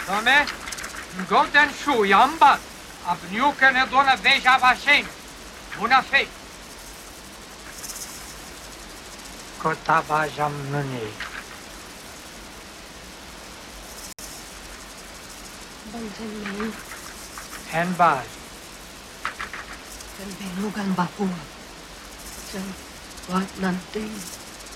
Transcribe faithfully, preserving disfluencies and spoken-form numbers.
Dome, golden shoe yamba, abniuke ne dona veja vashem, una fe. Kotaba jamnuni. Banten main, Henbal, kan benugan bapua. Sen, wat nanting.